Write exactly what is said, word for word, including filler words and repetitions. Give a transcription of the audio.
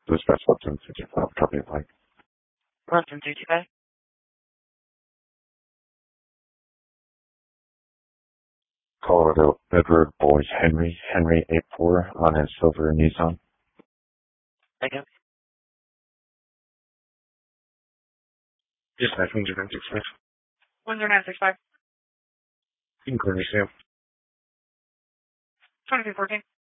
Dispatch Lupton fifty-five, copy line. Lupton fifty-five. Colorado Edward Boy Henry, Henry eight four on his silver Nissan. Thank you. Dispatch one zero nine six five. one zero nine six five. Inquiry Sam. twenty-two fourteen.